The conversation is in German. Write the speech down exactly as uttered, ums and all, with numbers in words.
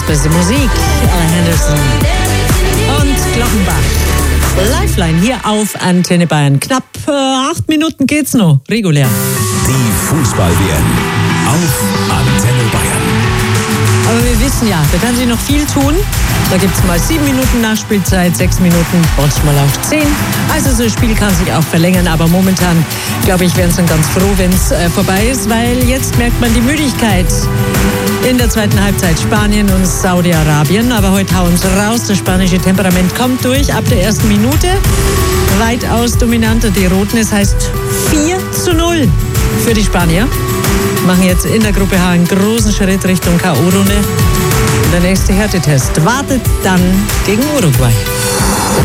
beste Musik. Alan Henderson und Glockenbach. Lifeline hier auf Antenne Bayern. Knapp äh, acht Minuten geht's noch, regulär. Die Fußball-W M auf Antenne Bayern. Aber wir wissen ja, da kann sich noch viel tun. Da gibt es mal sieben Minuten Nachspielzeit, sechs Minuten, manchmal auch zehn. Also so ein Spiel kann sich auch verlängern. Aber momentan, glaube ich, wären sie dann ganz froh, wenn es äh, vorbei ist. Weil jetzt merkt man die Müdigkeit in der zweiten Halbzeit. Spanien und Saudi-Arabien. Aber heute hauen sie raus. Das spanische Temperament kommt durch ab der ersten Minute. Weitaus dominanter die Roten. Es heißt vier zu null für die Spanier. Machen jetzt in der Gruppe H einen großen Schritt Richtung K O-Runde. Der nächste Härtetest wartet dann gegen Uruguay.